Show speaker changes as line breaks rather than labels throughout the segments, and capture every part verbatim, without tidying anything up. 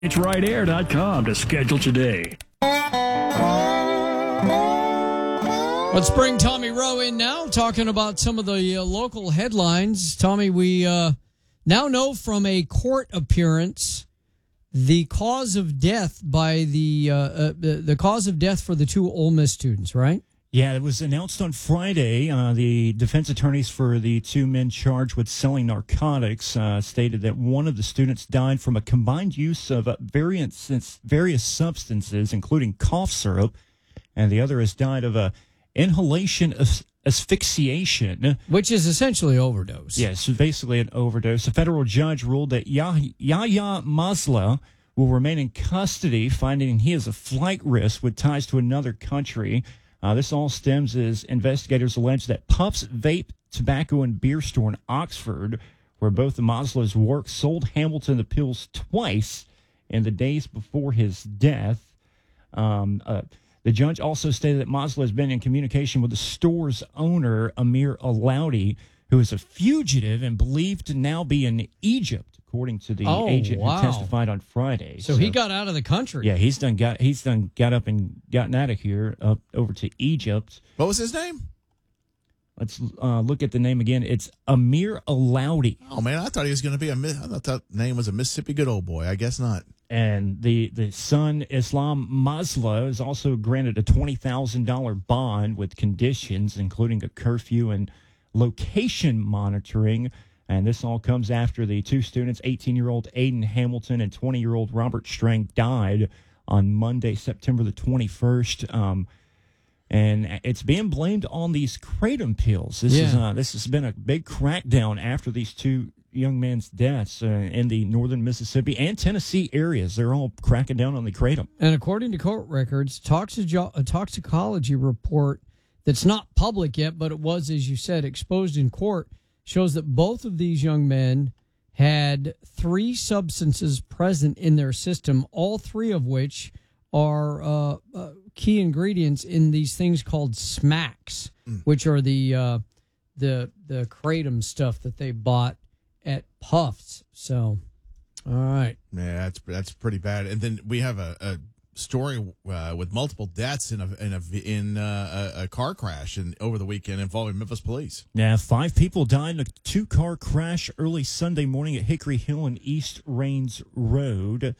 It's right air dot com to schedule today.
Let's bring Tommy Rowe in now, talking about some of the uh, local headlines. Tommy, we uh, now know from a court appearance the cause of death by the uh, uh, the, the cause of death for the two Ole Miss students, right?
Yeah, it was announced on Friday. Uh, the defense attorneys for the two men charged with selling narcotics uh, stated that one of the students died from a combined use of uh, various, various substances, including cough syrup, and the other has died of a inhalation as- asphyxiation.
Which is essentially overdose.
Yes, yeah, so basically an overdose. A federal judge ruled that Yah- Yahya Masla will remain in custody, finding he is a flight risk with ties to another country. Uh, this all stems as investigators allege that Puff's Vape, Tobacco, and Beer Store in Oxford, where both the Masla's worked, sold Hamilton the pills twice in the days before his death. Um, uh, the judge also stated that Masla has been in communication with the store's owner, Amir Alaudi, who is a fugitive and believed to now be in Egypt, according to the
oh,
agent
wow.
who testified on Friday.
So, so he got out of the country.
Yeah, he's done got he's done got up and gotten out of here up over to Egypt.
What was his name?
Let's uh, look at the name again. It's Amir Alaudi.
Oh man, I thought he was going to be a. I thought that name was a Mississippi good old boy. I guess not.
And the the son Islam Masla is also granted a twenty thousand dollar bond with conditions, including a curfew and location monitoring. And this all comes after the two students, eighteen-year-old Aiden Hamilton and twenty-year-old Robert Strang, died on Monday, September the twenty-first. Um, and it's being blamed on these kratom pills. This
yeah.
is uh, this has been a big crackdown after these two young men's deaths uh, in the northern Mississippi and Tennessee areas. They're all cracking down on the kratom.
And according to court records, toxico- a toxicology report that's not public yet, but it was, as you said, exposed in court, shows that both of these young men had three substances present in their system, all three of which are uh, uh, key ingredients in these things called smacks, mm. which are the uh, the the kratom stuff that they bought at Puff's. So, all right.
Yeah, that's that's pretty bad. And then we have a, a story uh, with multiple deaths in a in a in uh, a, a car crash in, over the weekend involving Memphis police.
Yeah, five people died in a two-car crash early Sunday morning at Hickory Hill and East Rains Road.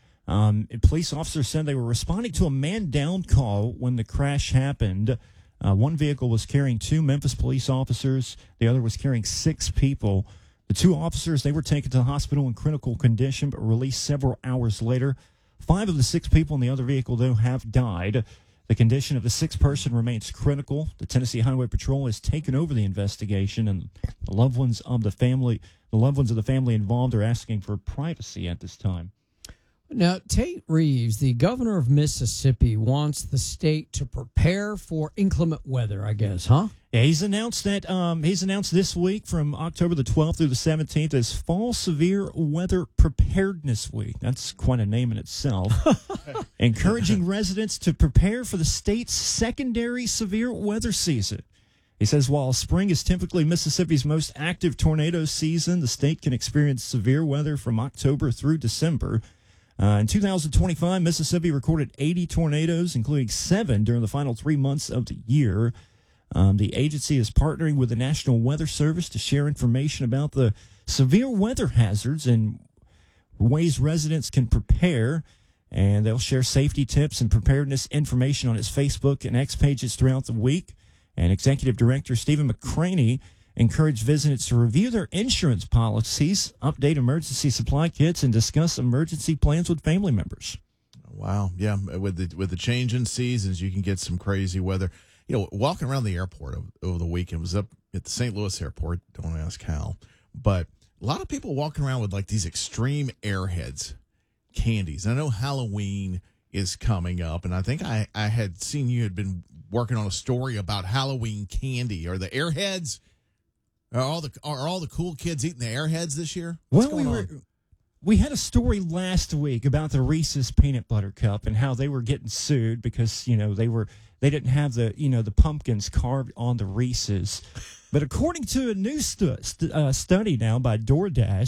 Um, police officers said they were responding to a man-down call when the crash happened. Uh, one vehicle was carrying two Memphis police officers. The other was carrying six people. The two officers, they were taken to the hospital in critical condition but released several hours later. Five of the six people in the other vehicle, though, have died. The condition of the sixth person remains critical. The Tennessee Highway Patrol has taken over the investigation, and the loved ones of the family, the loved ones of the family involved are asking for privacy at this time.
Now, Tate Reeves, the governor of Mississippi, wants the state to prepare for inclement weather, I guess, huh?
Yeah, he's announced that um, he's announced this week from October the twelfth through the seventeenth as Fall Severe Weather Preparedness Week. That's quite a name in itself. Encouraging residents to prepare for the state's secondary severe weather season. He says while spring is typically Mississippi's most active tornado season, the state can experience severe weather from October through December. Uh, in two thousand twenty-five, Mississippi recorded eighty tornadoes, including seven during the final three months of the year. Um, the agency is partnering with the National Weather Service to share information about the severe weather hazards and ways residents can prepare. And they'll share safety tips and preparedness information on its Facebook and X pages throughout the week. And Executive Director Stephen McCraney encouraged visitors to review their insurance policies, update emergency supply kits, and discuss emergency plans with family members.
Wow. Yeah. With the, with the change in seasons, you can get some crazy weather. You know, walking around the airport over, over the weekend, was up at the Saint Louis airport. Don't ask how. But a lot of people walking around with like these extreme Airheads candies. And I know Halloween is coming up, and I think I, I had seen you had been working on a story about Halloween candy. Are the Airheads, are all the are all the cool kids eating the Airheads this year? What's
well, we
going
were.
on?
We had a story last week about the Reese's Peanut Butter Cup and how they were getting sued because, you know, they were they didn't have the, you know, the pumpkins carved on the Reese's. But according to a new stu- st- uh, study now by DoorDash,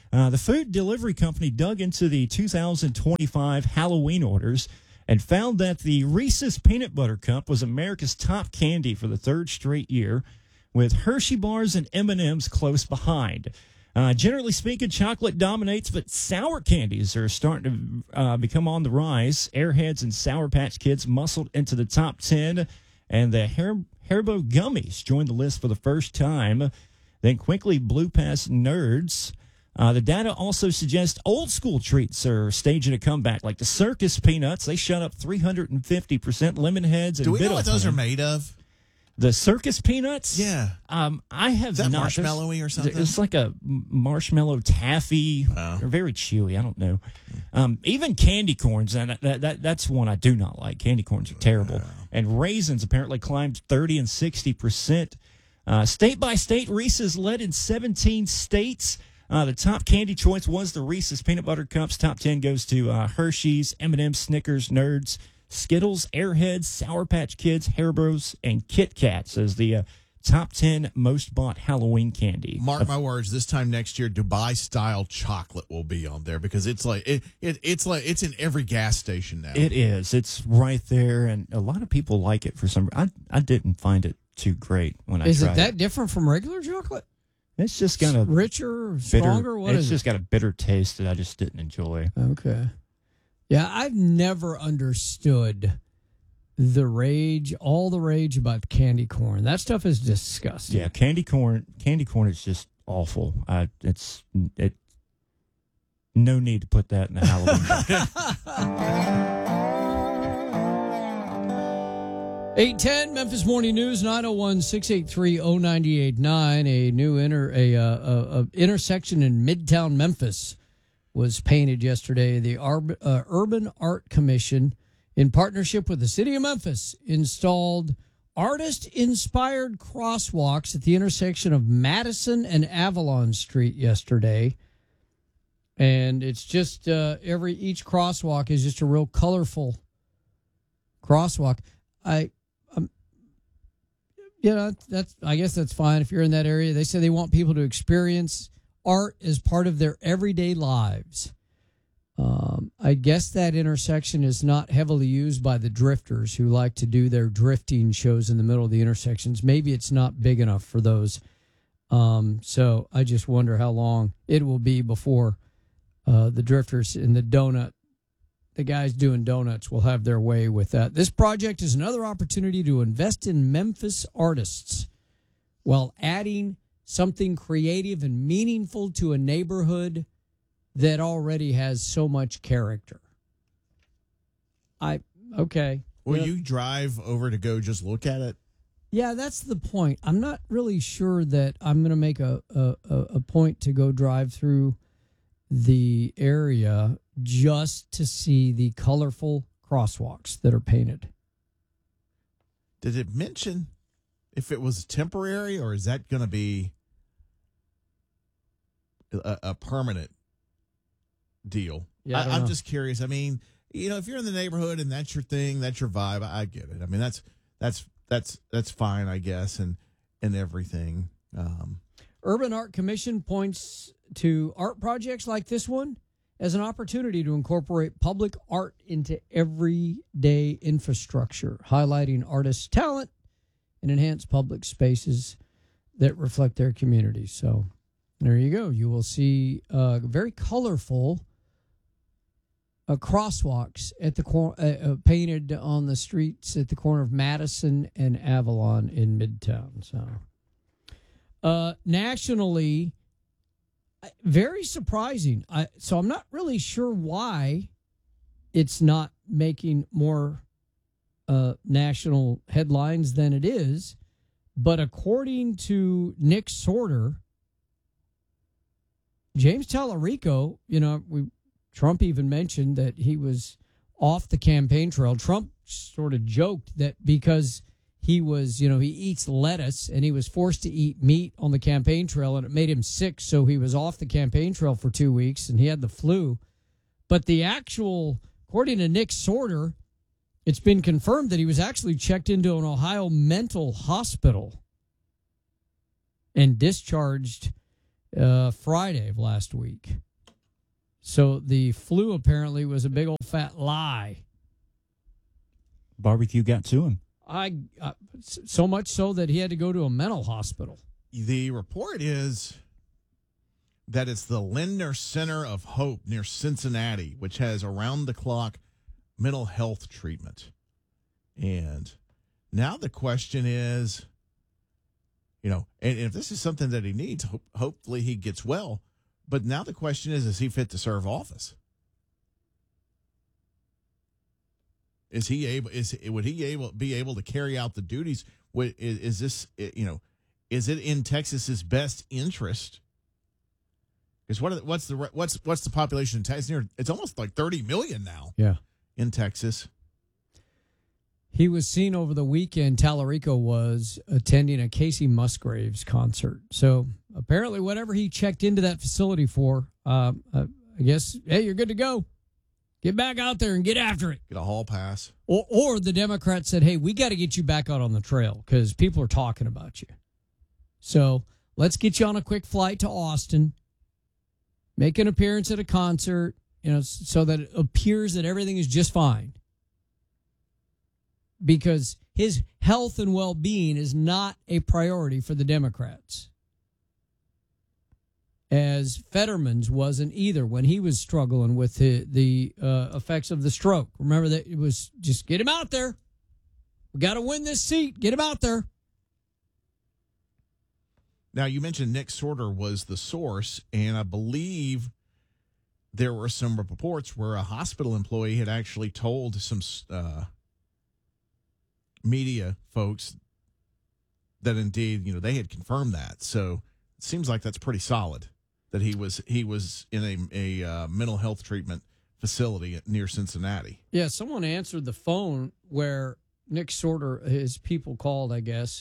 Uh, the food delivery company dug into the two thousand twenty-five Halloween orders and found that the Reese's Peanut Butter Cup was America's top candy for the third straight year, with Hershey bars and M and M's close behind. Uh, generally speaking, chocolate dominates, but sour candies are starting to uh, become on the rise. Airheads and Sour Patch Kids muscled into the top ten, and the Har- Haribo gummies joined the list for the first time. Then quickly blew past Nerds. Uh, the data also suggests old school treats are staging a comeback, like the Circus Peanuts. They shot up three hundred fifty percent. Lemon Heads and
Do we know
Biddle
what those
Fun.
are made of?
The Circus Peanuts?
Yeah.
Um, I have
Is that
not.
marshmallowy or something?
It's like a marshmallow taffy.
Oh.
They're very chewy. I don't know. Um, even candy corns, and that, that that's one I do not like. Candy corns are terrible. And raisins apparently climbed thirty and sixty percent. Uh, state by state, Reese's led in seventeen states. Uh, the top candy choice was the Reese's Peanut Butter Cups. Top ten goes to uh, Hershey's, M and M's, Snickers, Nerds, Skittles, Airheads, Sour Patch Kids, Haribos, and Kit Kats as the uh, top ten most bought Halloween candy.
Mark
Of-
my words, this time next year, Dubai style chocolate will be on there because it's like it, it it's like it's in every gas station now.
It is. It's right there, and a lot of people like it for some. I I didn't find it too great when I
Is
tried
it that different from regular chocolate?
It's just got a
Richer,
bitter.
stronger? What
it's
is
just got a bitter taste that I just didn't enjoy.
it? Okay. Yeah, I've never understood the rage, all the rage about candy corn. That stuff is disgusting.
Yeah, candy corn. Candy corn is just awful. I, it's it. No need to put that in the Halloween.
eight ten Memphis Morning News, nine oh one, six eight three, oh nine eight nine. A new inter, a, uh, a, a intersection in Midtown Memphis was painted yesterday. The Arb, uh, Urban Art Commission, in partnership with the city of Memphis, installed artist-inspired crosswalks at the intersection of Madison and Avalon Street yesterday. And it's just uh, every each crosswalk is just a real colorful crosswalk. I, um, you know, that's I guess that's fine if you're in that area. They say they want people to experience art as part of their everyday lives. Um, I guess that intersection is not heavily used by the drifters who like to do their drifting shows in the middle of the intersections. Maybe it's not big enough for those. Um, so I just wonder how long it will be before uh, the drifters in the donut, the guys doing donuts, will have their way with that. This project is another opportunity to invest in Memphis artists while adding something creative and meaningful to a neighborhood that already has so much character. I, okay.
Will
Yeah.
you drive over to go just look at it?
Yeah, that's the point. I'm not really sure that I'm going to make a, a, a point to go drive through the area just to see the colorful crosswalks that are painted.
Did it mention if it was temporary or is that going to be a, a permanent deal?
Yeah, I
I
don't
I'm
know.
just curious. I mean, you know, if you're in the neighborhood and that's your thing, that's your vibe, I get it. I mean, that's that's that's that's fine, I guess, and and everything. Um,
Urban Art Commission points to art projects like this one as an opportunity to incorporate public art into everyday infrastructure, highlighting artists' talent and enhance public spaces that reflect their communities. So there you go. You will see uh, very colorful uh, crosswalks at the cor- uh, uh, painted on the streets at the corner of Madison and Avalon in Midtown. So uh, nationally, very surprising. I, so I'm not really sure why it's not making more uh, national headlines than it is. But according to Nick Sorter, James Tallarico, you know, we Trump even mentioned that he was off the campaign trail. Trump sort of joked that because he was, you know, he eats lettuce and he was forced to eat meat on the campaign trail and it made him sick. So he was off the campaign trail for two weeks and he had the flu. But the actual, according to Nick Sorter, it's been confirmed that he was actually checked into an Ohio mental hospital and discharged uh, Friday of last week. So the flu apparently was a big old fat lie.
Barbecue got to him.
I uh, so much so that he had to go to a mental hospital.
The report is that it's the Lindner Center of Hope near Cincinnati, which has around-the-clock mental health treatment. And now the question is, you know, and if this is something that he needs, ho- hopefully he gets well. But now the question is, is he fit to serve office? Is he able? Is would he able be able to carry out the duties? Is, is this, you know, is it in Texas's best interest? Because what what's the what's what's the population in Texas? It's almost like thirty million now.
Yeah,
in Texas.
He was seen over the weekend. Tallarico was attending a Casey Musgraves concert. So apparently, whatever he checked into that facility for, uh, uh, I guess, hey, you're good to go. Get back out there and get after it.
Get a hall pass.
Or, or the Democrats said, hey, we got to get you back out on the trail because people are talking about you. So let's get you on a quick flight to Austin, make an appearance at a concert, you know, so that it appears that everything is just fine. Because his health and well-being is not a priority for the Democrats. As Fetterman's wasn't either when he was struggling with the, the uh, effects of the stroke. Remember that it was just get him out there. We got to win this seat. Get him out there.
Now, you mentioned Nick Sorter was the source, and I believe there were some reports where a hospital employee had actually told some uh, media folks that indeed, you know, they had confirmed that. So it seems like that's pretty solid that he was he was in a, a uh, mental health treatment facility near Cincinnati.
Yeah, someone answered the phone where Nick Sorter, his people called, I guess.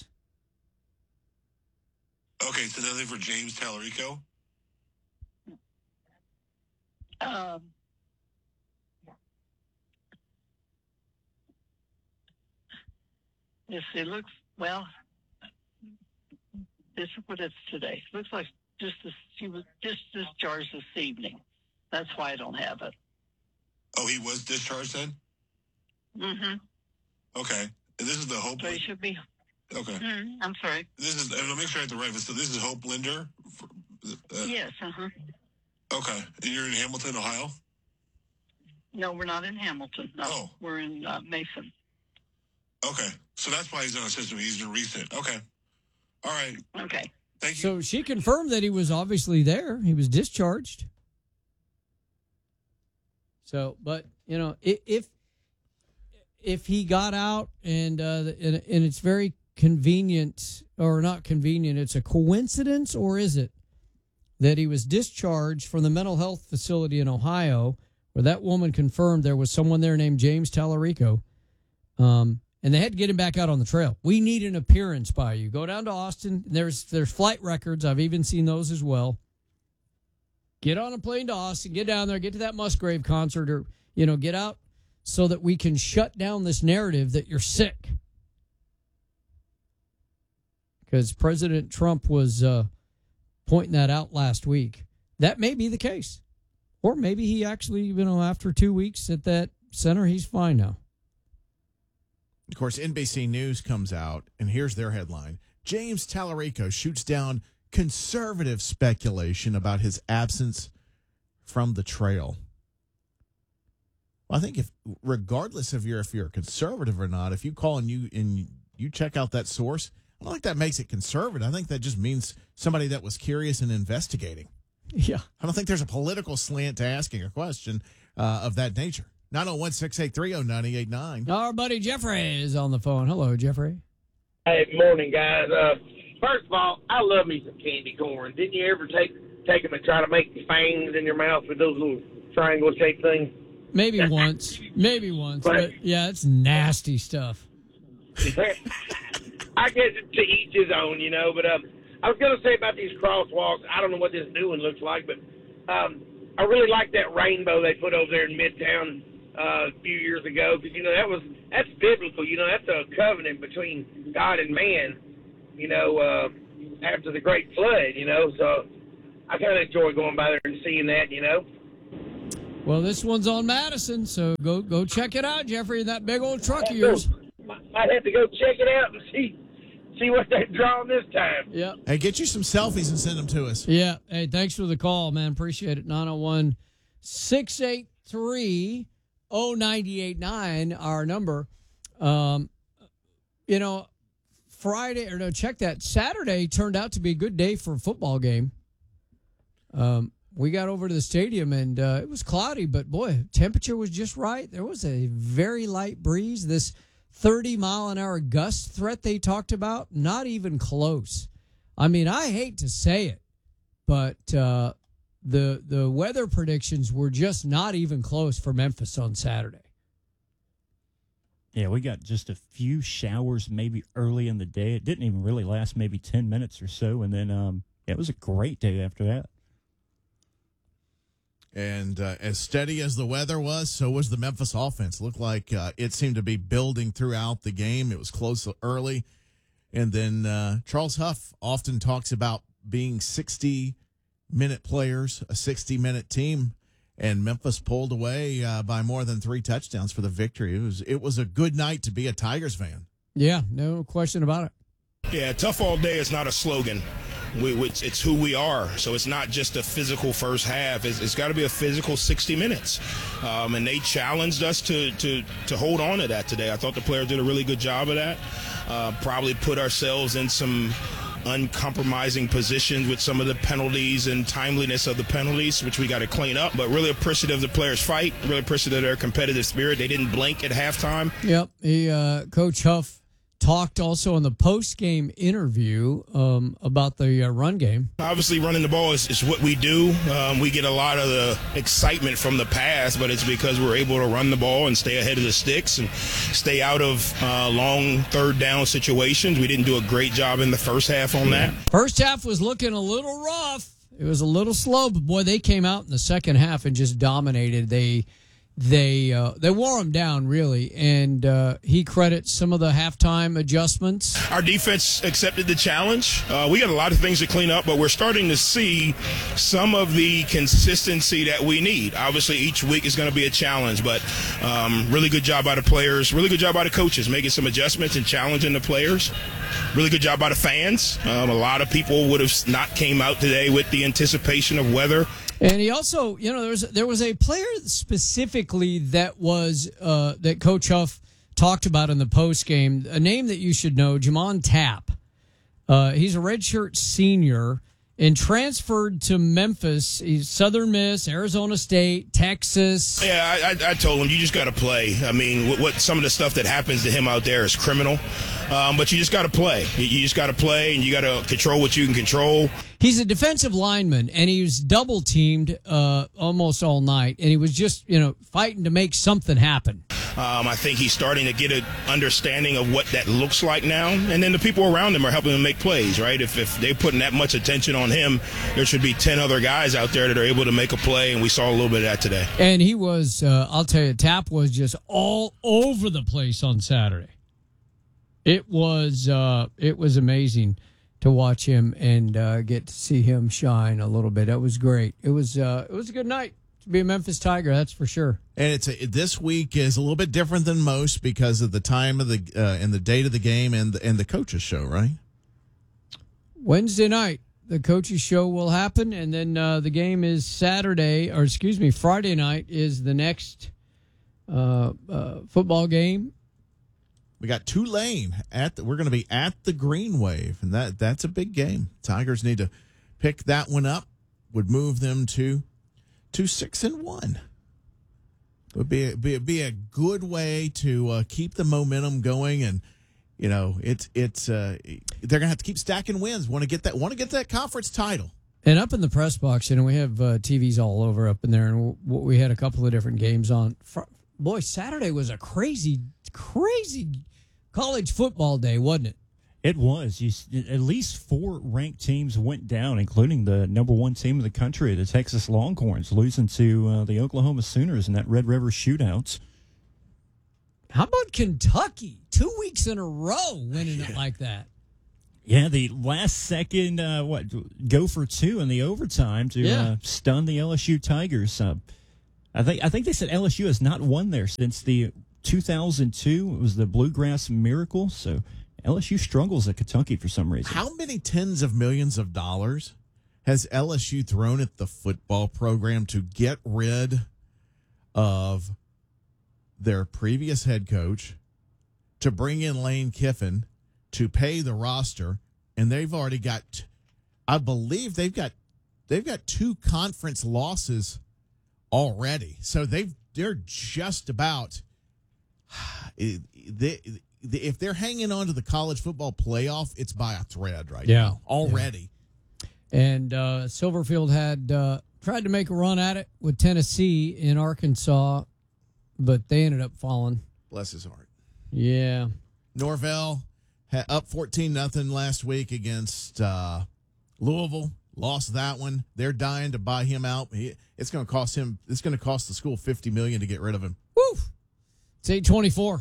Okay, so nothing for James Tallarico?
Um, yes, it looks, well, this is what it's today. It looks like just this, she was just discharged this evening. That's why I don't have it.
Oh, he was discharged then?
Mm-hmm.
Okay. And this is the Hope.
So he should be.
Okay.
Mm, I'm sorry.
This is, and I'll make sure I have the right. So this is Hope Linder? Uh,
yes, uh-huh.
Okay. And you're in Hamilton, Ohio?
No, we're not in Hamilton. No,
Oh.
We're in uh, Mason.
Okay. So that's why he's on the system. He's in recent. Okay. All right.
Okay.
Thank you.
So she confirmed that he was obviously there. He was discharged. So, but, you know, if if he got out and, uh, and, and it's very convenient, or not convenient, it's a coincidence, or is it, that he was discharged from the mental health facility in Ohio, where that woman confirmed there was someone there named James Tallarico, um, and they had to get him back out on the trail. We need an appearance by you. Go down to Austin. There's there's flight records. I've even seen those as well. Get on a plane to Austin. Get down there. Get to that Musgrave concert, or, you know, get out so that we can shut down this narrative that you're sick. Because President Trump was uh, pointing that out last week. That may be the case. Or maybe he actually, you know, after two weeks at that center, he's fine now.
Of course, N B C News comes out, and here's their headline. James Tallarico shoots down conservative speculation about his absence from the trail. Well, I think if, regardless of your if you're a conservative or not, if you call and you and you check out that source, I don't think that makes it conservative. I think that just means somebody that was curious and investigating.
Yeah.
I don't think there's a political slant to asking a question uh, of that nature. nine oh one, six eight three, oh nine eight nine.
Our buddy Jeffrey is on the phone. Hello, Jeffrey.
Hey, good morning, guys. Uh, first of all, I love me some candy corn. Didn't you ever take take them and try to make fangs in your mouth with those little triangle-shaped things?
Maybe once. Maybe once. But, yeah, it's nasty stuff.
I guess it's to each his own, you know. But uh, I was going to say about these crosswalks, I don't know what this new one looks like, but um, I really like that rainbow they put over there in Midtown uh, a few years ago, because, you know, that was that's biblical. You know, that's a covenant between God and man, you know, uh, after the great flood, you know. So I kind of enjoy going by there and seeing that, you know.
Well, this one's on Madison, so go go check it out, Jeffrey. That big old truck of yours.
Might have to go check it out and see see what they're drawing this time.
Yeah.
Hey, get you some selfies and send them to us.
Yeah. Hey, thanks for the call, man. Appreciate it. nine oh one, six eight three, oh nine eight nine, our number. Um, you know, Friday, or no, check that. Saturday turned out to be a good day for a football game. Um, we got over to the stadium, and uh, it was cloudy, but, boy, temperature was just right. There was a very light breeze. This thirty-mile-an-hour gust threat they talked about, not even close. I mean, I hate to say it, but uh, the the weather predictions were just not even close for Memphis on Saturday.
Yeah, we got just a few showers maybe early in the day. It didn't even really last maybe ten minutes or so, and then um, yeah, it was a great day after that.
And uh, as steady as the weather was, so was the Memphis offense. Looked like uh, it seemed to be building throughout the game. It was close early. And then uh, Charles Huff often talks about being sixty-minute players, a sixty-minute team. And Memphis pulled away uh, by more than three touchdowns for the victory. It was it was a good night to be a Tigers fan.
Yeah, no question about it.
Yeah, tough all day is not a slogan. We, it's, it's who we are. So it's not just a physical first half. It's, it's got to be a physical sixty minutes. Um, and they challenged us to, to, to hold on to that today. I thought the players did a really good job of that. Uh, probably put ourselves in some uncompromising positions with some of the penalties and timeliness of the penalties, which we got to clean up. But really appreciative of the players' fight, really appreciative of their competitive spirit. They didn't blink at halftime.
Yep. He, uh, Coach Huff talked also in the post-game interview um, about the uh, run game.
Obviously, running the ball is, is what we do. Um, we get a lot of the excitement from the pass, but it's because we're able to run the ball and stay ahead of the sticks and stay out of uh, long third down situations. We didn't do a great job in the first half on that.
First half was looking a little rough. It was a little slow, but, boy, they came out in the second half and just dominated. They They uh, they wore him down, really, and uh, he credits some of the halftime adjustments.
Our defense accepted the challenge. Uh, we got a lot of things to clean up, but we're starting to see some of the consistency that we need. Obviously, each week is going to be a challenge, but um, really good job by the players, really good job by the coaches, making some adjustments and challenging the players. Really good job by the fans. Um, a lot of people would have not came out today with the anticipation of weather.
And he also, you know, there was there was a player specifically that was uh, that Coach Huff talked about in the post game. A name that you should know, Jamon Tapp. Uh, he's a redshirt senior and transferred to Memphis. He's Southern Miss, Arizona State, Texas.
Yeah, I, I, I told him you just got to play. I mean, what, what some of the stuff that happens to him out there is criminal. Um, but you just got to play. You, you just got to play, and you got to control what you can control.
He's a defensive lineman, and he was double teamed uh, almost all night, and he was just, you know, fighting to make something happen.
Um, I think he's starting to get an understanding of what that looks like now, and then the people around him are helping him make plays, right? If, if they're putting that much attention on him, there should be ten other guys out there that are able to make a play, and we saw a little bit of that today.
And he was, uh, I'll tell you, Tapp was just all over the place on Saturday. It was uh, it was amazing to watch him and uh, get to see him shine a little bit. That was great. It was uh, it was a good night to be a Memphis Tiger, that's for sure.
And it's a, this week is a little bit different than most because of the time of the uh, and the date of the game and the, and the coaches show, right?
Wednesday night, the coaches show will happen, and then uh, the game is Saturday, or excuse me, Friday night is the next uh, uh, football game.
We got Tulane at the, we're going to be at the Green Wave, and that that's a big game. Tigers need to pick that one up. Would move them to to six and one. Would be a, be a, be a good way to uh, keep the momentum going, and you know it's it's uh, they're going to have to keep stacking wins. Want to get that want to get that conference title.
And up in the press box, you know, we have uh, T Vs all over up in there, and w- we had a couple of different games on. Boy, Saturday was a crazy, crazy college football day, wasn't it?
It was. You, at least four ranked teams went down, including the number one team in the country, the Texas Longhorns, losing to uh, the Oklahoma Sooners in that Red River shootouts.
How about Kentucky? Two weeks in a row winning it like that.
Yeah, the last second, uh, what, go for two in the overtime to
Yeah.
uh, stun the L S U Tigers. Uh, I think I think they said L S U has not won there since the two thousand two. It was the Bluegrass Miracle. So L S U struggles at Kentucky for some reason.
How many tens of millions of dollars has L S U thrown at the football program to get rid of their previous head coach, to bring in Lane Kiffin, to pay the roster, and they've already got, I believe they've got, they've got two conference losses already. So they've they're just about, they, if they're hanging on to the college football playoff, it's by a thread right
Yeah.
now already.
And uh, Silverfield had uh, tried to make a run at it with Tennessee in Arkansas, but they ended up falling.
Bless his heart.
Yeah.
Norvell had up fourteen nothing last week against uh, Louisville. Lost that one. They're dying to buy him out. He, it's going to cost him. It's going to cost the school fifty million dollars to get rid of him.
Woo! It's eight twenty-four.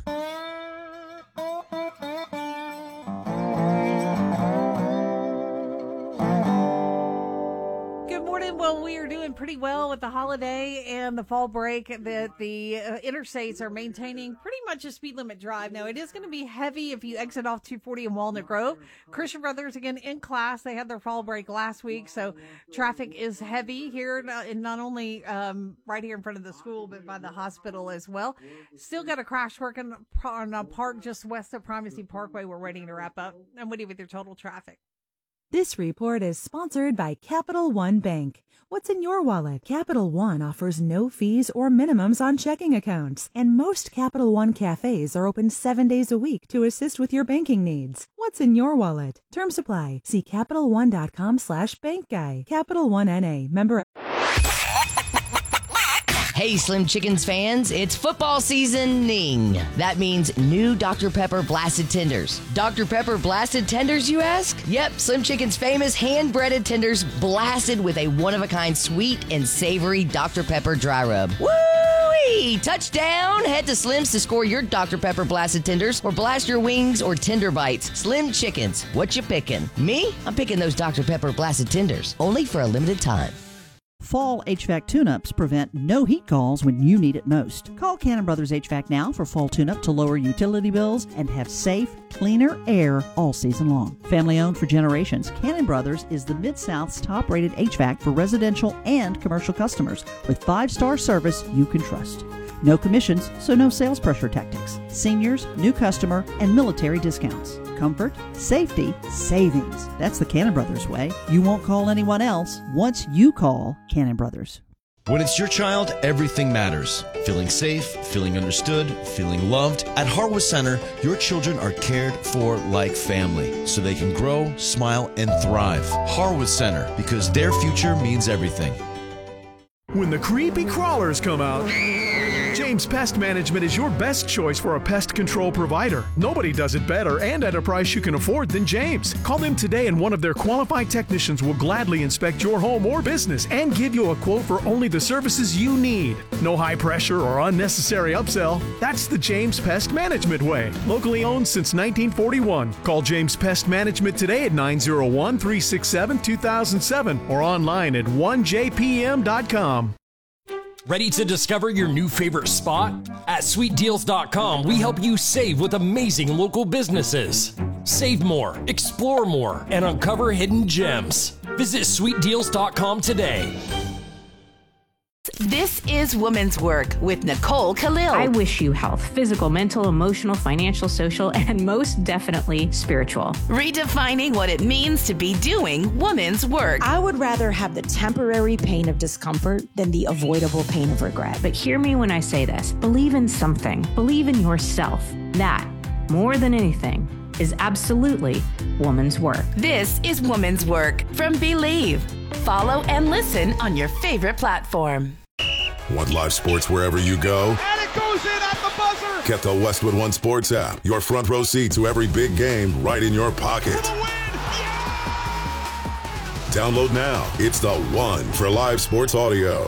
Well, we are doing pretty well with the holiday and the fall break. That the uh, interstates are maintaining pretty much a speed limit drive. Now, it is going to be heavy if you exit off two forty in Walnut Grove. Christian Brothers, again, in class. They had their fall break last week, so traffic is heavy here, and not only um, right here in front of the school, but by the hospital as well. Still got a crash working on a park just west of Primacy Parkway. We're waiting to wrap up. And what do you with your total traffic?
This report is sponsored by Capital One Bank. What's in your wallet? Capital One offers no fees or minimums on checking accounts, and most Capital One cafes are open seven days a week to assist with your banking needs. What's in your wallet? Terms apply. See CapitalOne.com slash bank guy. Capital One N A. Member.
Hey, Slim Chickens fans, it's football seasoning. That means new Doctor Pepper Blasted Tenders. Doctor Pepper Blasted Tenders, you ask? Yep, Slim Chicken's famous hand-breaded tenders blasted with a one-of-a-kind sweet and savory Doctor Pepper dry rub. Woo-wee! Touchdown! Head to Slim's to score your Doctor Pepper Blasted Tenders or blast your wings or tender bites. Slim Chickens, what you picking? Me? I'm picking those Doctor Pepper Blasted Tenders, only for a limited time.
Fall H V A C tune-ups prevent no heat calls when you need it most. Call Cannon Brothers H V A C now for fall tune-up to lower utility bills and have safe, cleaner air all season long. Family-owned for generations, Cannon Brothers is the Mid-South's top-rated H V A C for residential and commercial customers with five-star service you can trust. No commissions, so no sales pressure tactics. Seniors, new customer, and military discounts. Comfort, safety, savings. That's the Cannon Brothers way. You won't call anyone else once you call Cannon Brothers.
When it's your child, everything matters. Feeling safe, feeling understood, feeling loved. At Harwood Center, your children are cared for like family, so they can grow, smile, and thrive. Harwood Center, because their future means everything.
When the creepy crawlers come out, James Pest Management is your best choice for a pest control provider. Nobody does it better and at a price you can afford than James. Call them today and one of their qualified technicians will gladly inspect your home or business and give you a quote for only the services you need. No high pressure or unnecessary upsell. That's the James Pest Management way. Locally owned since nineteen forty-one. Call James Pest Management today at nine oh one, three six seven, two thousand seven or online at one j p m dot com.
Ready to discover your new favorite spot? At sweet deals dot com, we help you save with amazing local businesses. Save more, explore more, and uncover hidden gems. Visit sweet deals dot com today.
This is Women's Work with Nicole Khalil.
I wish you health, physical, mental, emotional, financial, social, and most definitely spiritual.
Redefining what it means to be doing women's work.
I would rather have the temporary pain of discomfort than the avoidable pain of regret.
But hear me when I say this. Believe in something. Believe in yourself. That, more than anything, is absolutely woman's work.
This is Woman's Work from Believe. Follow and listen on your favorite platform.
Want live sports wherever you go?
And it goes in at the buzzer!
Get the Westwood One Sports app. Your front row seat to every big game right in your pocket. Download now. It's the one for live sports audio.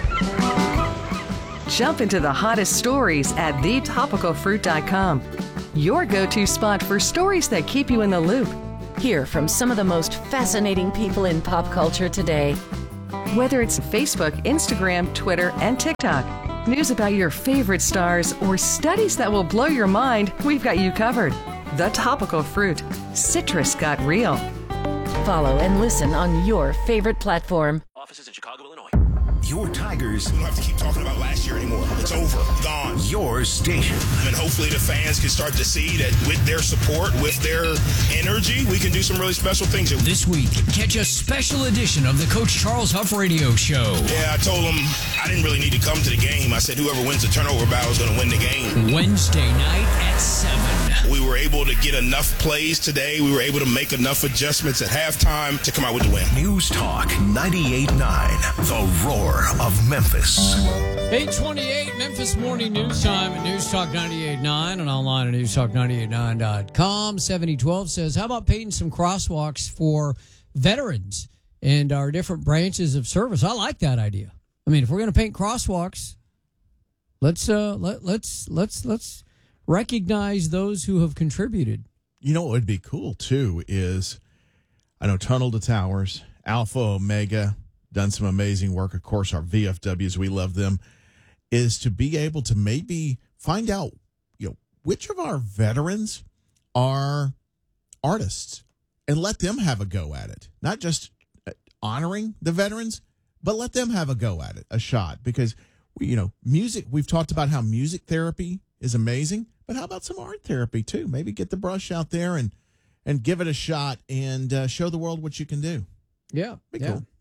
Jump into the hottest stories at the topical fruit dot com. your go-to spot for stories that keep you in the loop. Hear from some of the most fascinating people in pop culture today. Whether it's Facebook, Instagram, Twitter, and TikTok, news about your favorite stars, or studies that will blow your mind, we've got you covered. The Topical Fruit. Citrus got real. Follow and listen on your favorite platform.
Offices in Chicago, Illinois.
Your Tigers. We don't have to keep talking about last year anymore. It's over. Gone.
Your station.
And hopefully the fans can start to see that with their support, with their energy, we can do some really special things.
This week, catch a special edition of the Coach Charles Huff Radio Show.
Yeah, I told him I didn't really need to come to the game. I said whoever wins the turnover battle is going to win the game.
Wednesday night at seven.
We were able to get enough plays today. We were able to make enough adjustments at halftime to come out with the win.
News Talk ninety-eight point nine, The Roar of Memphis.
eight twenty-eight Memphis Morning News Time at News Talk ninety-eight point nine and online at news talk ninety-eight nine dot com. seventy twelve says, how about painting some crosswalks for veterans and our different branches of service? I like that idea. I mean, if we're going to paint crosswalks, let's uh let, let's let's let's recognize those who have contributed.
You know what would be cool too is, I know Tunnel to Towers, Alpha Omega, done some amazing work. Of course, our V F Ws, we love them, is to be able to maybe find out, you know, which of our veterans are artists and let them have a go at it. Not just honoring the veterans, but let them have a go at it, a shot. Because, we, you know, music, we've talked about how music therapy is amazing, but how about some art therapy too? Maybe get the brush out there and, and give it a shot and uh, show the world what you can do.
Yeah.
Be
yeah.
cool.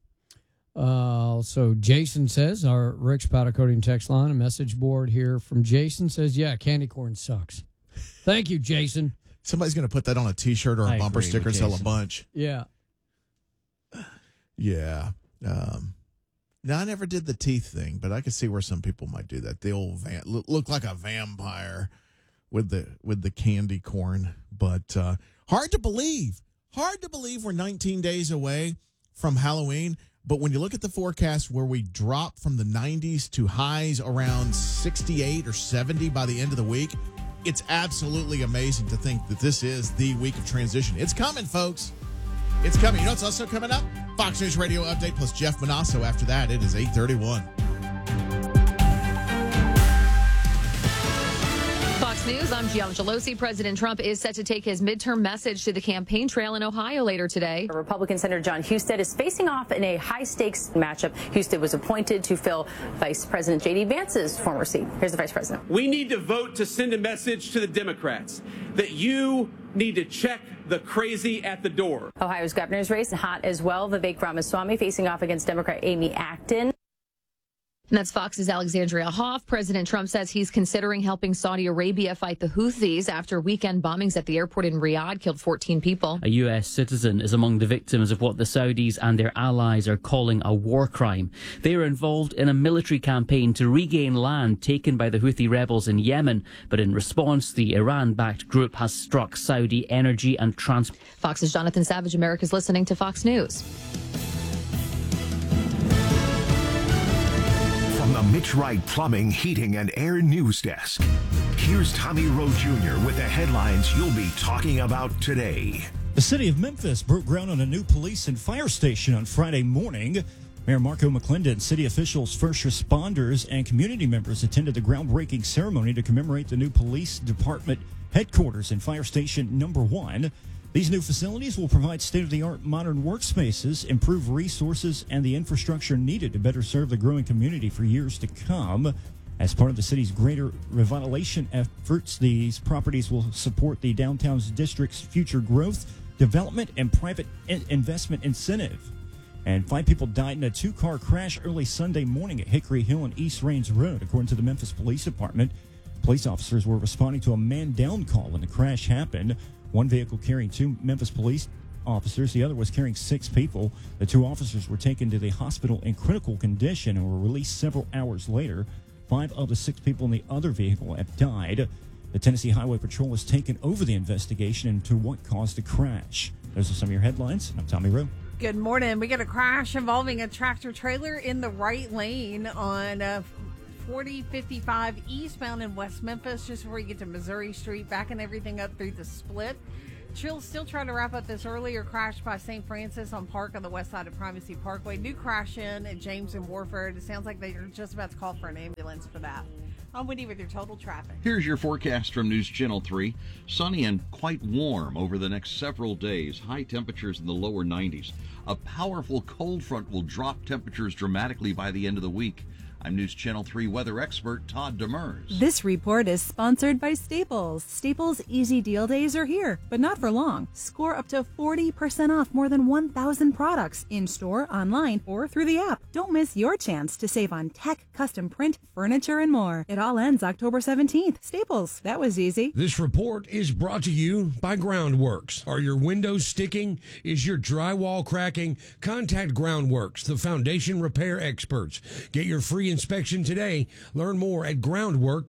Uh, so Jason says, our Rick's Powder Coating text line, a message board here from Jason says, yeah, candy corn sucks. Thank you, Jason.
Somebody's going to put that on a T-shirt or a
I
bumper
agree
sticker
with
and sell a
Jason.
bunch.
Yeah.
Yeah. Um, now, I never did the teeth thing, but I could see where some people might do that. The old van, look, look like a vampire with the with the candy corn. But uh, hard to believe. Hard to believe we're nineteen days away from Halloween. But when you look at the forecast where we drop from the nineties to highs around sixty-eight or seventy by the end of the week, it's absolutely amazing to think that this is the week of transition. It's coming, folks. It's coming. You know what's also coming up? Fox News Radio Update plus Jeff Manasso. After that, it is eight thirty-one.
Fox News, I'm Gianna Gelosi. President Trump is set to take his midterm message to the campaign trail in Ohio later today.
Republican Senator John Husted is facing off in a high-stakes matchup. Husted was appointed to fill Vice President J D Vance's former seat. Here's the Vice President.
We need to vote to send a message to the Democrats that you need to check the crazy at the door.
Ohio's governor's race hot as well. Vivek Ramaswamy facing off against Democrat Amy Acton.
And that's Fox's Alexandria Hoff. President Trump says he's considering helping Saudi Arabia fight the Houthis after weekend bombings at the airport in Riyadh killed fourteen people.
A U S citizen is among the victims of what the Saudis and their allies are calling a war crime. They are involved in a military campaign to regain land taken by the Houthi rebels in Yemen. But in response, the Iran-backed group has struck Saudi energy and transport.
Fox's Jonathan Savage. America's listening to Fox News.
From the Mitch Wright Plumbing, Heating, and Air News Desk, here's Tommy Rowe Junior with the headlines you'll be talking about today.
The city of Memphis broke ground on a new police and fire station on Friday morning. Mayor Marco McClendon, city officials, first responders, and community members attended the groundbreaking ceremony to commemorate the new police department headquarters and fire station number one. These new facilities will provide state-of-the-art modern workspaces, improve resources, and the infrastructure needed to better serve the growing community for years to come. As part of the city's greater revitalization efforts, these properties will support the downtown district's future growth, development, and private in- investment incentive. And five people died in a two-car crash early Sunday morning at Hickory Hill and East Rains Road, according to the Memphis Police Department. Police officers were responding to a man-down call when the crash happened. One vehicle carrying two Memphis police officers. The other was carrying six people. The two officers were taken to the hospital in critical condition and were released several hours later. Five of the six people in the other vehicle have died. The Tennessee Highway Patrol has taken over the investigation into what caused the crash. Those are some of your headlines. I'm Tommy Rowe.
Good morning. We got a crash involving a tractor trailer in the right lane on uh, forty fifty-five eastbound in West Memphis, just before you get to Missouri Street, backing everything up through the split. Chill still trying to wrap up this earlier crash by Saint Francis on Park on the west side of Primacy Parkway. New crash in at James and Warford. It sounds like they're just about to call for an ambulance for that. I'm Wendy with your total traffic.
Here's your forecast from News Channel three. Sunny and quite warm over the next several days. High temperatures in the lower nineties. A powerful cold front will drop temperatures dramatically by the end of the week. I'm News Channel three weather expert Todd Demers.
This report is sponsored by Staples. Staples Easy Deal Days are here, but not for long. Score up to forty percent off more than one thousand products in-store, online, or through the app. Don't miss your chance to save on tech, custom print, furniture, and more. It all ends October seventeenth. Staples, that was easy.
This report is brought to you by Groundworks. Are your windows sticking? Is your drywall cracking? Contact Groundworks, the foundation repair experts. Get your free inspection today. Learn more at Groundwork.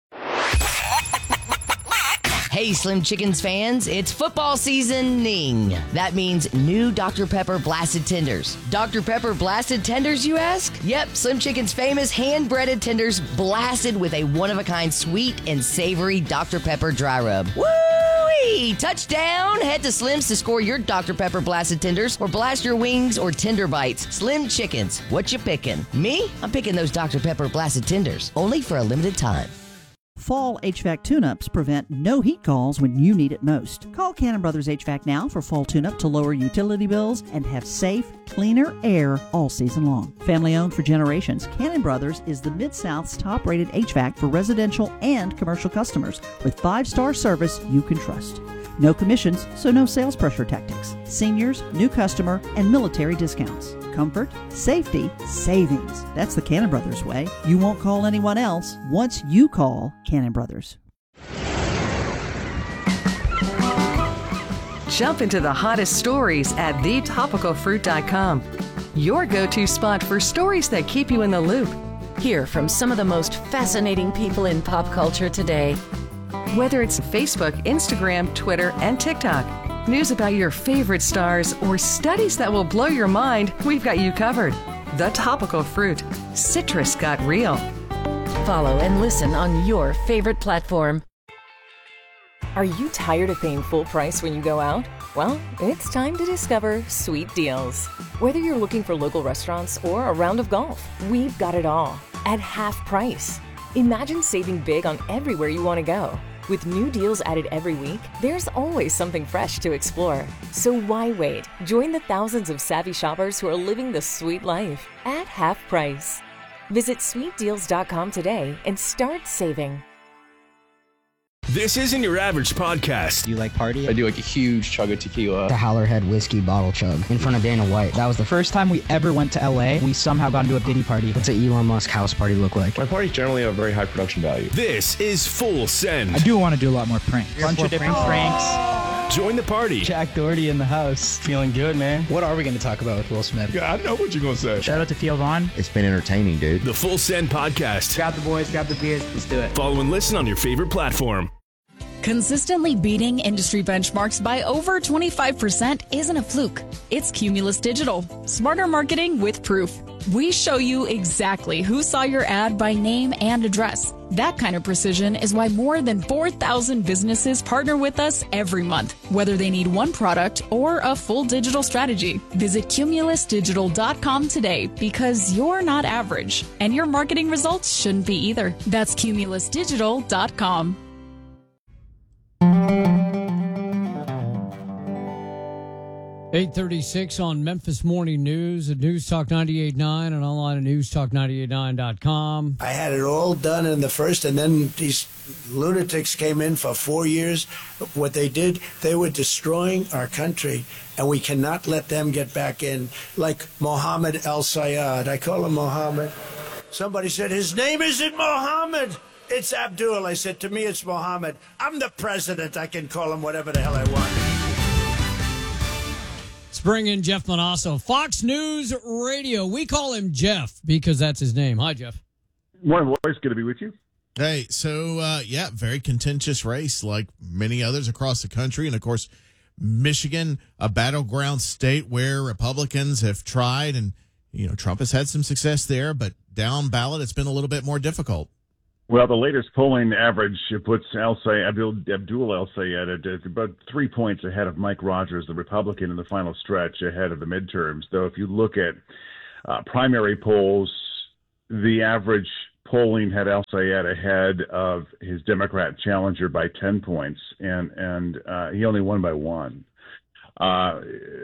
Hey, Slim Chickens fans, it's football seasoning. That means new Doctor Pepper Blasted Tenders. Doctor Pepper Blasted Tenders, you ask? Yep, Slim Chicken's famous hand-breaded tenders blasted with a one-of-a-kind sweet and savory Doctor Pepper dry rub. Woo-wee! Touchdown! Head to Slim's to score your Doctor Pepper Blasted Tenders or blast your wings or tender bites. Slim Chickens, what you picking? Me? I'm picking those Doctor Pepper Blasted Tenders, only for a limited time.
Fall H V A C tune-ups prevent no heat calls when you need it most. Call Cannon Brothers H V A C now for fall tune-up to lower utility bills and have safe, cleaner air all season long. Family-owned for generations, Cannon Brothers is the Mid-South's top-rated H V A C for residential and commercial customers with five-star service you can trust. No commissions, so no sales pressure tactics. Seniors, new customer, and military discounts. Comfort, safety, savings. That's the Cannon Brothers way. You won't call anyone else once you call Cannon Brothers.
Jump into the hottest stories at the topical fruit dot com. Your go-to spot for stories that keep you in the loop. Hear from some of the most fascinating people in pop culture today. Whether it's Facebook, Instagram, Twitter, and TikTok, news about your favorite stars, or studies that will blow your mind, we've got you covered. The Topical Fruit. Citrus got real. Follow and listen on your favorite platform.
Are you tired of paying full price when you go out? Well, it's time to discover Sweet Deals. Whether you're looking for local restaurants or a round of golf, we've got it all at half price. Imagine saving big on everywhere you want to go. With new deals added every week, there's always something fresh to explore. So why wait? Join the thousands of savvy shoppers who are living the sweet life at half price. Visit sweet deals dot com today and start saving.
This isn't your average podcast.
You like party?
I do like a huge chug of tequila.
The Howler Head whiskey bottle chug in front of Dana White. That was the first time we ever went to L A. We somehow got into a Diddy party. What's an Elon Musk house party look like?
My parties generally have very high production value. This is Full Send.
I do want to do a lot more pranks. A bunch of different pranks.
Join the party.
Jack Doherty in the house. Feeling good, man. What are we going to talk about with Will Smith?
Yeah, I know what you're going to say.
Shout out to Theo Vaughn.
It's been entertaining, dude. The Full Send podcast.
Grab the boys, grab the beers. Let's do it.
Follow and listen on your favorite platform.
Consistently beating industry benchmarks by over twenty-five percent isn't a fluke. It's Cumulus Digital. Smarter marketing with proof. We show you exactly who saw your ad by name and address. That kind of precision is why more than four thousand businesses partner with us every month, whether they need one product or a full digital strategy. Visit cumulus digital dot com today because you're not average, and your marketing results shouldn't be either. That's cumulus digital dot com.
eight thirty-six on Memphis Morning News at News Talk ninety-eight point nine and online at news talk ninety-eight point nine dot com.
I had it all done in the first, and then these lunatics came in for four years. What they did, they were destroying our country, and we cannot let them get back in. Like Mohammed El-Sayed. I call him Mohammed. Somebody said, his name isn't Mohammed. It's Abdul. I said, to me, it's Mohammed. I'm the president. I can call him whatever the hell I want.
Let's bring in Jeff Manasso, Fox News Radio. We call him Jeff because that's his name. Hi, Jeff.
Morning, boys. Good to be with you.
Hey, so, uh, yeah, very contentious race like many others across the country. And, of course, Michigan, a battleground state where Republicans have tried. And, you know, Trump has had some success there. But down ballot, it's been a little bit more difficult.
Well, the latest polling average puts El Sayed, Abdul, Abdul El Sayed at, at about three points ahead of Mike Rogers, the Republican, in the final stretch ahead of the midterms. Though if you look at uh, primary polls, the average polling had El Sayed ahead of his Democrat challenger by ten points, and, and uh, he only won by one. Uh,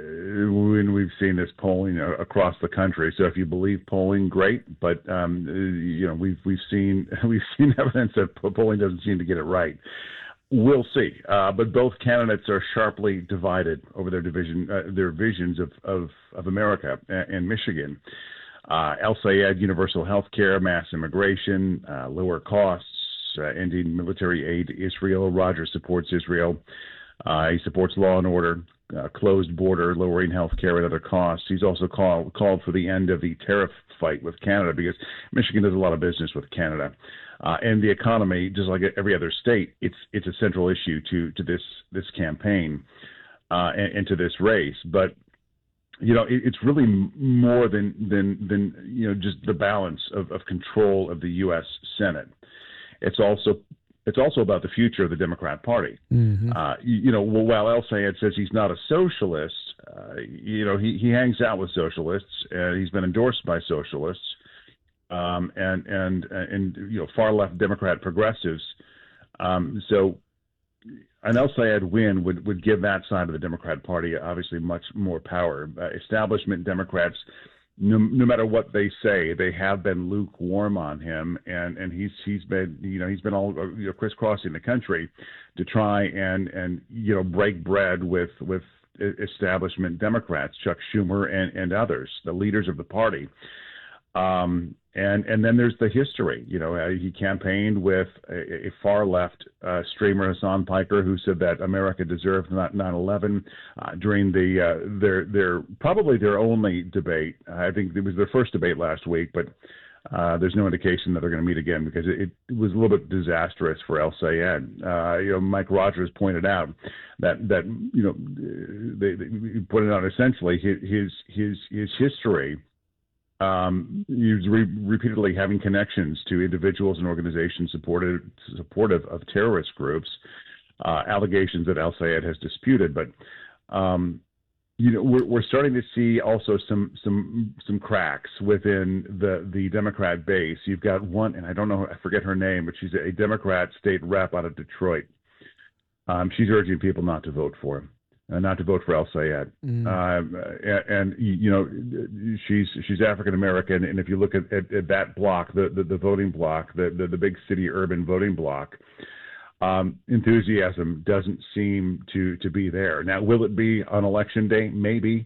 when we've seen this polling across the country, so if you believe polling, great. But um, you know, we've we've seen we've seen evidence that polling doesn't seem to get it right. We'll see. Uh, but both candidates are sharply divided over their division, uh, their visions of of, of America and Michigan. Uh, El Sayed, universal health care, mass immigration, uh, lower costs, uh, ending military aid to Israel. Rogers supports Israel. Uh, he supports law and order. Uh, closed border, lowering health care and other costs. He's also called called for the end of the tariff fight with Canada, because Michigan does a lot of business with Canada, uh, and the economy, just like every other state, it's it's a central issue to to this this campaign uh, and, and to this race. But you know, it, it's really more than than than you know just the balance of, of control of the U S Senate. It's also It's also about the future of the Democrat Party. Mm-hmm. Uh, you, you know, while El Sayed says he's not a socialist, uh, you know, he, he hangs out with socialists, and he's been endorsed by socialists, um, and and and you know, far left Democrat progressives. Um, so, an El Sayed win would would give that side of the Democrat Party obviously much more power. Uh, establishment Democrats, No, no matter what they say, they have been lukewarm on him, and, and he's he's been you know he's been all you know, crisscrossing the country to try and and you know break bread with with establishment Democrats, Chuck Schumer and, and others, the leaders of the party. Um, and and then there's the history. You know, he campaigned with a, a far left uh, streamer, Hassan Piker, who said that America deserved nine eleven uh, during the uh, their their probably their only debate. I think it was their first debate last week, but uh, there's no indication that they're going to meet again, because it, it was a little bit disastrous for El Sayed. Uh, you know, Mike Rogers pointed out that that you know they, they pointed out essentially his his his history. Um, he was re- repeatedly having connections to individuals and organizations supported, supportive of terrorist groups, uh, allegations that El Sayed has disputed. But, um, you know, we're, we're starting to see also some some some cracks within the, the Democrat base. You've got one, and I don't know, I forget her name, but she's a Democrat state rep out of Detroit. Um, she's urging people not to vote for him. Uh, not to vote for El Sayed, mm. um, and, and you know she's she's African American, and if you look at, at, at that block, the, the, the voting block, the, the the big city urban voting block, um, enthusiasm doesn't seem to to be there. Now, will it be on election day? Maybe,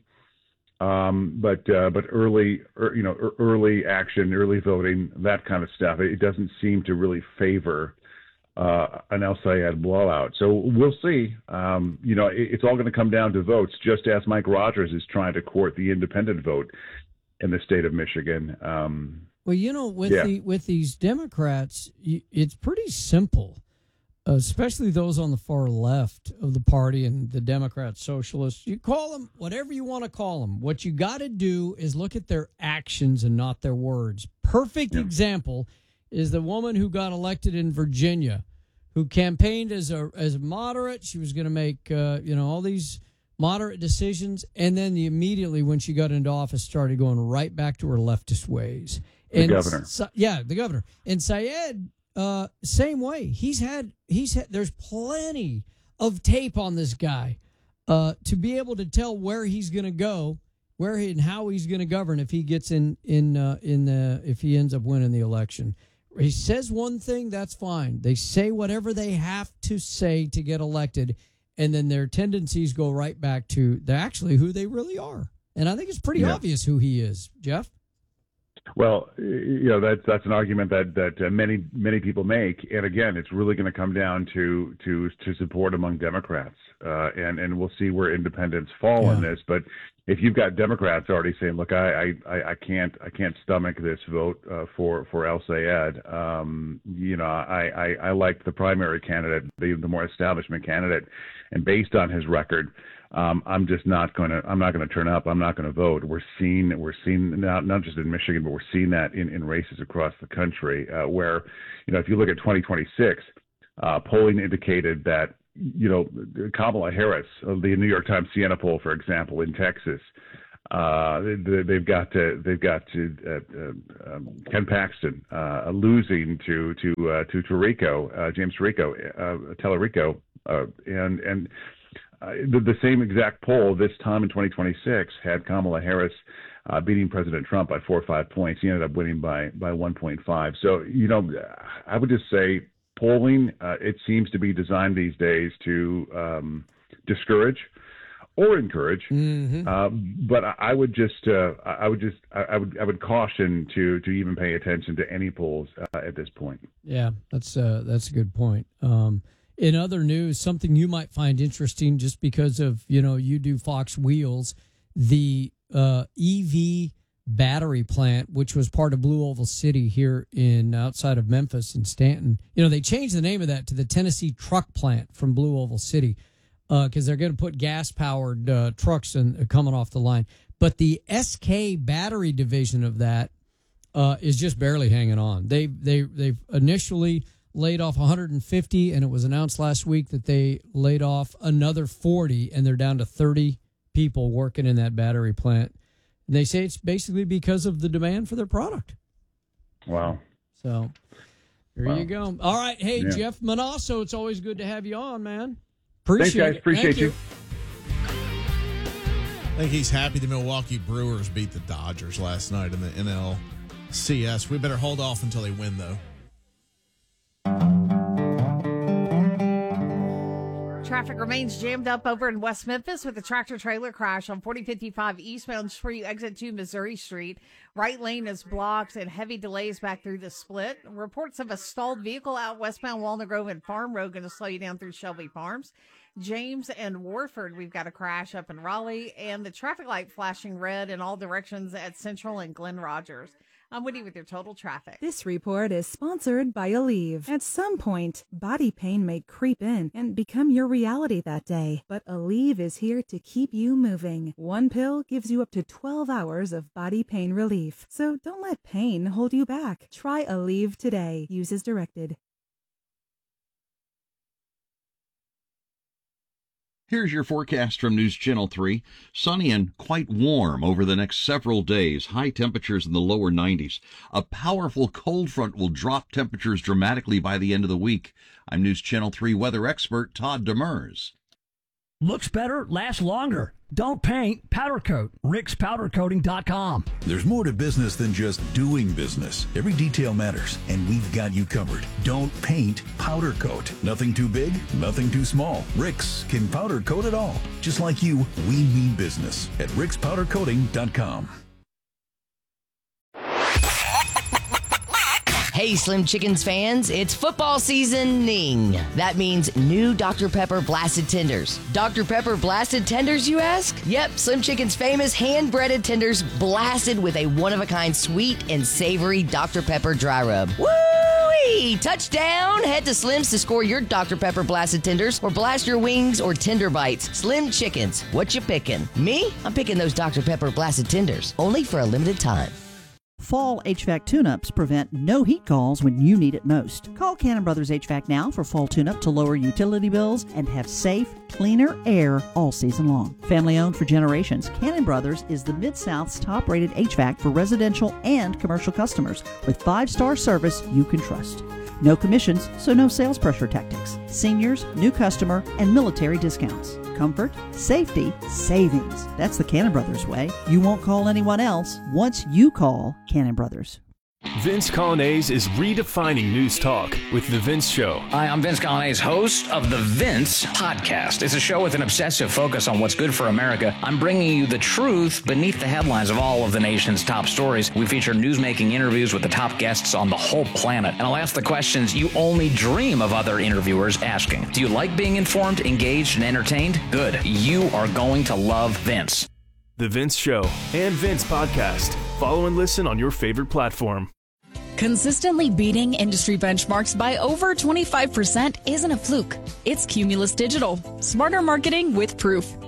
um, but uh, but early er, you know early action, early voting, that kind of stuff, it doesn't seem to really favor Uh, an El Sayed blowout. So we'll see. Um, you know, it, it's all going to come down to votes, just as Mike Rogers is trying to court the independent vote in the state of Michigan. Um,
well, you know, with
yeah.
the with these Democrats, it's pretty simple, especially those on the far left of the party and the Democrat socialists. You call them whatever you want to call them. What you got to do is look at their actions and not their words. Perfect yeah. example is the woman who got elected in Virginia, who campaigned as a as a moderate. She was going to make uh, you know all these moderate decisions, and then the, immediately when she got into office, started going right back to her leftist ways.
The
and
governor,
Sa- yeah, the governor, and Sayed, uh, same way. He's had he's had. There's plenty of tape on this guy uh, to be able to tell where he's going to go, where he, and how he's going to govern if he gets in in uh, in the if he ends up winning the election. He says one thing, that's fine. They say whatever they have to say to get elected, and then their tendencies go right back to the, actually who they really are. And I think it's pretty yeah. obvious who he is, Jeff.
Well, you know, that's that's an argument that that uh, many many people make, and again, it's really going to come down to to to support among Democrats, uh, and and we'll see where independents fall yeah. in this. But if you've got Democrats already saying, "Look, I I, I can't I can't stomach this vote uh, for for El Sayed," um, you know, I, I I liked the primary candidate, the the more establishment candidate, and based on his record, um, I'm just not going to. I'm not going to turn up. I'm not going to vote. We're seeing. We're seeing now, not just in Michigan, but we're seeing that in, in races across the country. Uh, where, you know, if you look at twenty twenty-six, uh, polling indicated that, you know, Kamala Harris, of the New York Times Siena poll, for example, in Texas, uh, they, they've got to, they've got to uh, uh, um, Ken Paxton uh, losing to to uh, to Tirico, uh, James Tirico, uh, Tellerico, uh, and and. Uh, the, the same exact poll this time in twenty twenty-six had Kamala Harris uh, beating President Trump by four or five points. He ended up winning by, by one point five. So, you know, I would just say polling, uh, it seems to be designed these days to um, discourage or encourage.
Mm-hmm.
Uh, but I, I would just, uh, I would just, I, I would, I would caution to to even pay attention to any polls uh, at this point.
Yeah, that's uh, that's a good point. Um, In other news, something you might find interesting just because of, you know, you do Fox Wheels, the uh, E V battery plant, which was part of Blue Oval City here in outside of Memphis in Stanton. You know, they changed the name of that to the Tennessee Truck Plant from Blue Oval City because uh, they're going to put gas-powered uh, trucks in, uh, coming off the line. But the S K battery division of that uh, is just barely hanging on. They, they, they've initially laid off one hundred fifty, and it was announced last week that they laid off another forty, and they're down to thirty people working in that battery plant. And they say it's basically because of the demand for their product.
Wow.
So there
wow.
you go. All right. Hey,
yeah.
Jeff Manasso, it's always good to have you on, man. Appreciate
Thanks, guys.
it.
Appreciate
Thank
you.
you.
I think he's happy the Milwaukee Brewers beat the Dodgers last night in the N L C S. We better hold off until they win, though.
Traffic remains jammed up over in West Memphis with a tractor-trailer crash on forty fifty-five eastbound before you exit to Missouri Street. Right lane is blocked and heavy delays back through the split. Reports of a stalled vehicle out westbound Walnut Grove and Farm Road going to slow you down through Shelby Farms. James and Warford, we've got a crash up in Raleigh, and the traffic light flashing red in all directions at Central and Glen Rogers. I'm Woody with your total traffic.
This report is sponsored by Aleve. At some point, body pain may creep in and become your reality that day. But Aleve is here to keep you moving. One pill gives you up to twelve hours of body pain relief. So don't let pain hold you back. Try Aleve today. Use as directed.
Here's your forecast from News Channel three. Sunny and quite warm over the next several days. High temperatures in the lower nineties. A powerful cold front will drop temperatures dramatically by the end of the week. I'm News Channel three weather expert Todd Demers.
Looks better, lasts longer. Don't paint, powder coat. Rick's Powder Coating dot com.
There's more to business than just doing business. Every detail matters, and we've got you covered. Don't paint, powder coat. Nothing too big, nothing too small. Rick's can powder coat it all. Just like you, we mean business at Rick's Powder Coating dot com.
Hey, Slim Chickens fans, it's football seasoning. That means new Doctor Pepper Blasted Tenders. Doctor Pepper Blasted Tenders, you ask? Yep, Slim Chicken's famous hand-breaded tenders blasted with a one-of-a-kind sweet and savory Doctor Pepper dry rub. Woo-wee! Touchdown! Head to Slim's to score your Doctor Pepper Blasted Tenders or blast your wings or tender bites. Slim Chickens, what you picking? Me? I'm picking those Doctor Pepper Blasted Tenders, only for a limited time.
Fall H V A C tune-ups prevent no heat calls when you need it most. Call Cannon Brothers H V A C now for fall tune-up to lower utility bills and have safe, cleaner air all season long. Family-owned for generations, Cannon Brothers is the Mid-South's top-rated H V A C for residential and commercial customers with five-star service you can trust. No commissions, so no sales pressure tactics. Seniors, new customer, and military discounts. Comfort, safety, savings. That's the Cannon Brothers way. You won't call anyone else once you call Cannon Brothers.
Vince Colonnese is redefining news talk with The Vince Show.
Hi, I'm Vince Colonnese, host of The Vince Podcast. It's a show with an obsessive focus on what's good for America. I'm bringing you the truth beneath the headlines of all of the nation's top stories. We feature news-making interviews with the top guests on the whole planet. And I'll ask the questions you only dream of other interviewers asking. Do you like being informed, engaged, and entertained? Good. You are going to love Vince.
The Vince Show and Vince Podcast. Follow and listen on your favorite platform.
Consistently beating industry benchmarks by over twenty-five percent isn't a fluke. It's Cumulus Digital. Smarter marketing with proof.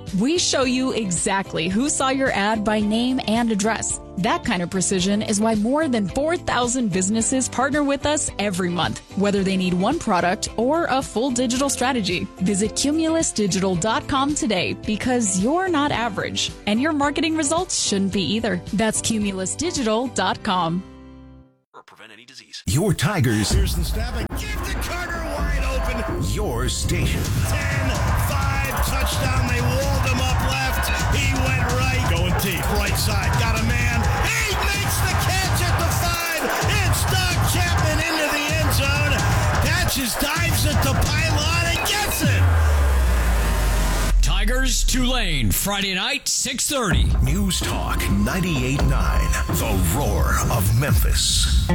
We show you exactly who saw your ad by name and address. That kind of precision is why more than four thousand businesses partner with us every month, whether they need one product or a full digital strategy. Visit cumulus digital dot com today because you're not average, and your marketing results shouldn't be either. That's cumulus digital dot com.
Or prevent any disease. Your Tigers.
Pearson snapping. Give the Carter wide open.
Your station.
ten five touchdown. They walled him up left. He went right. Going deep. Right side. Got a man. He makes the catch at the five. It's Doug Chapman into the end zone. Catches, dives at the pylon and gets it.
Tigers, Tulane, Friday night, six thirty.
News Talk ninety-eight point nine, The Roar of Memphis.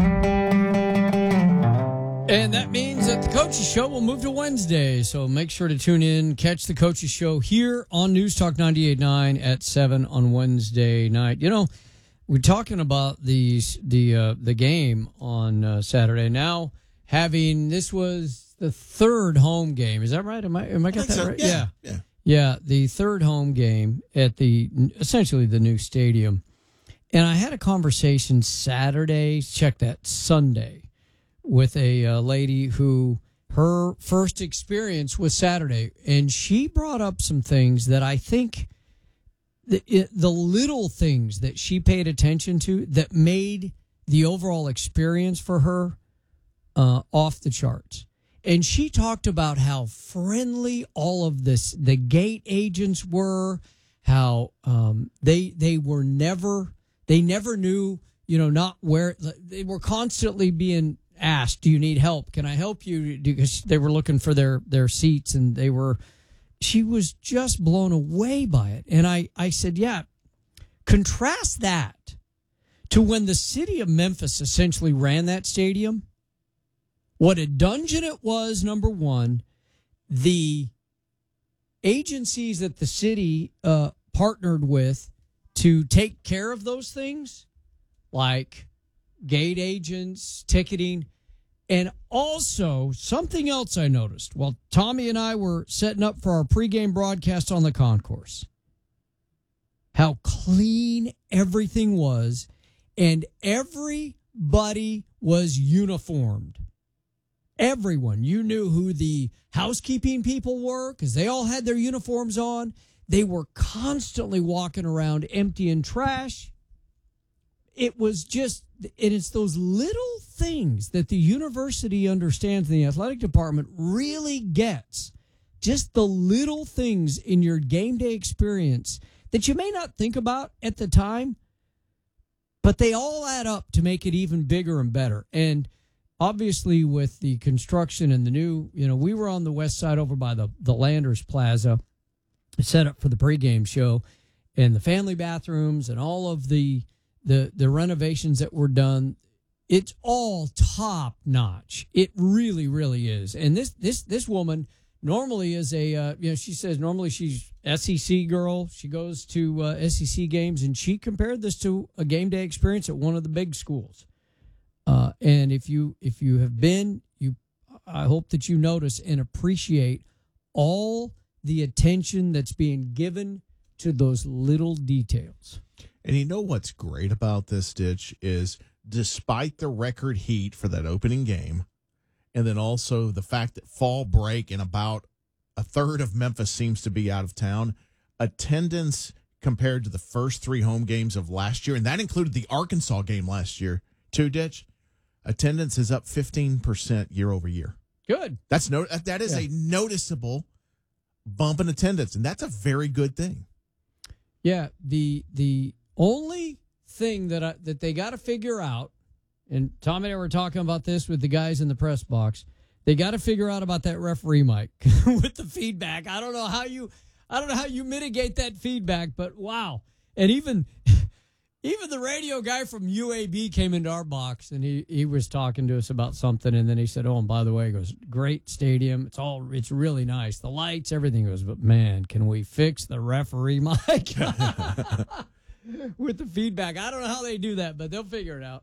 And that means that the Coaches Show will move to Wednesday. So make sure to tune in, catch the Coaches Show here on News Talk ninety-eight point nine at seven on Wednesday night. You know, we're talking about these, the uh, the game on uh, Saturday. Now, having, this was the third home game. Is that right? Am I, am I got that
so.
right?
Yeah.
yeah.
Yeah.
Yeah, the third home game at the essentially the new stadium. And I had a conversation Saturday, check that, Sunday, with a uh, lady who her first experience was Saturday. And she brought up some things that I think the, it, the little things that she paid attention to that made the overall experience for her uh, off the charts. And she talked about how friendly all of this, the gate agents were, how um, they they were never, they never knew, you know, not where, they were constantly being asked, do you need help? Can I help you? Because they were looking for their, their seats, and they were, she was just blown away by it. And I, I said, yeah, contrast that to when the city of Memphis essentially ran that stadium. What a dungeon it was, number one. The agencies that the city uh, partnered with to take care of those things, like gate agents, ticketing, and also something else I noticed while Tommy and I were setting up for our pregame broadcast on the concourse. How clean everything was, and everybody was uniformed. Everyone. You knew who the housekeeping people were because they all had their uniforms on. They were constantly walking around emptying trash. It was just, and it's those little things that the university understands, and the athletic department really gets. Just the little things in your game day experience that you may not think about at the time, but they all add up to make it even bigger and better. And obviously, with the construction and the new, you know, we were on the west side over by the, the Landers Plaza, set up for the pregame show, and the family bathrooms and all of the, the, the renovations that were done. It's all top notch. It really, really is. And this, this, this woman normally is a, uh, you know, she says normally she's S E C girl. She goes to uh, S E C games, and she compared this to a game day experience at one of the big schools. Uh, and if you if you have been, you, I hope that you notice and appreciate all the attention that's being given to those little details.
And you know what's great about this, Ditch, is despite the record heat for that opening game, and then also the fact that fall break and about a third of Memphis seems to be out of town, attendance compared to the first three home games of last year, and that included the Arkansas game last year, too, Ditch, attendance is up fifteen percent year over year.
Good.
That's no, that is yeah. a noticeable bump in attendance, and that's a very good thing.
Yeah, the the only thing that I, that they got to figure out, and Tom and I were talking about this with the guys in the press box, they got to figure out about that referee mic with the feedback. I don't know how you I don't know how you mitigate that feedback, but wow. And even Even the radio guy from U A B came into our box, and he, he was talking to us about something, and then he said, oh, and by the way, he goes, great stadium. It's all it's really nice. The lights, everything. He goes, but, man, can we fix the referee mic? With the feedback. I don't know how they do that, but they'll figure it out.